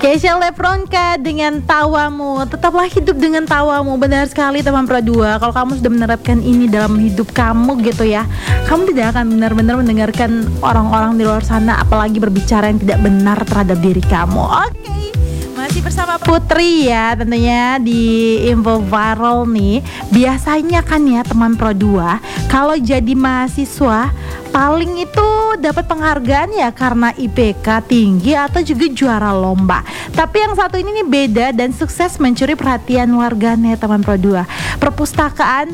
Keisha Lefronka dengan tawamu. Tetaplah hidup dengan tawamu. Benar sekali teman Pro 2. Kalau kamu sudah menerapkan ini dalam hidup kamu gitu ya, kamu tidak akan benar-benar mendengarkan orang-orang di luar sana, apalagi berbicara yang tidak benar terhadap diri kamu. Oke, masih bersama Putri ya tentunya di Info Viral nih. Biasanya kan ya teman Pro 2, kalau jadi mahasiswa paling itu dapat penghargaan ya karena IPK tinggi atau juga juara lomba. Tapi yang satu ini nih beda dan sukses mencuri perhatian warganet teman Pro 2. Perpustakaan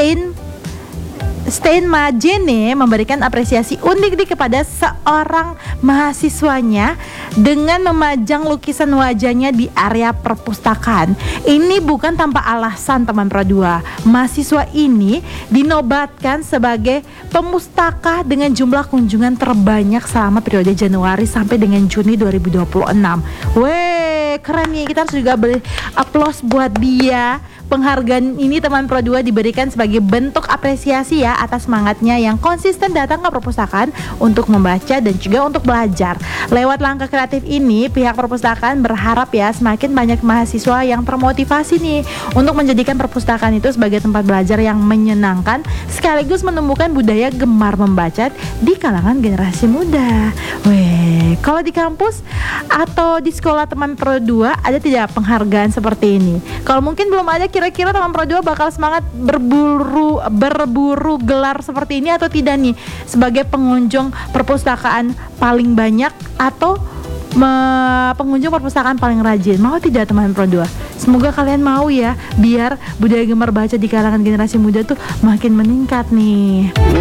Steinmagene memberikan apresiasi unik nih kepada seorang mahasiswanya dengan memajang lukisan wajahnya di area perpustakaan. Ini bukan tanpa alasan teman Pro 2. Mahasiswa ini dinobatkan sebagai pemustaka dengan jumlah kunjungan terbanyak selama periode Januari sampai dengan Juni 2026. Weh, keren nih. Kita harus juga beri aplaus buat dia. Penghargaan ini teman Pro 2 diberikan sebagai bentuk apresiasi ya atas semangatnya yang konsisten datang ke perpustakaan untuk membaca dan juga untuk belajar. Lewat langkah kreatif ini, pihak perpustakaan berharap ya semakin banyak mahasiswa yang termotivasi nih untuk menjadikan perpustakaan itu sebagai tempat belajar yang menyenangkan sekaligus menumbuhkan budaya gemar membaca di kalangan generasi muda. Weh, kalau di kampus atau di sekolah teman Pro 2 ada tidak penghargaan seperti ini? Kalau mungkin belum ada, kira-kira teman Pro 2 bakal semangat berburu gelar seperti ini atau tidak nih, sebagai pengunjung perpustakaan paling banyak atau pengunjung perpustakaan paling rajin? Mau tidak teman Pro 2? Semoga kalian mau ya, biar budaya gemar baca di kalangan generasi muda tuh makin meningkat nih.